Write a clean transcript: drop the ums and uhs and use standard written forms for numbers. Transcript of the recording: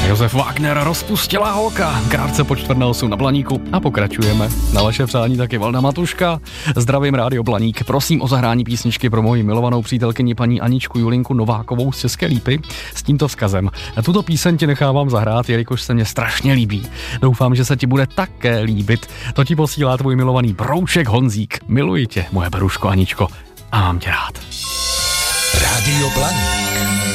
Josef Wagner, Rozpustila holka. Krátce po 7:45 na Blaníku a pokračujeme. Na vaše přání taky Valda Matuška. Zdravím, Rádio Blaník. Prosím o zahrání písničky pro moji milovanou přítelkyni paní Aničku Julinku Novákovou z České Lípy s tímto vzkazem. Tuto píseň ti nechávám zahrát, jelikož se mě strašně líbí. Doufám, že se ti bude také líbit. To ti posílá tvůj milovaný brouček Honzík. Miluji tě, moje beruško Aničko, a mám tě rád. Rádio Blaník.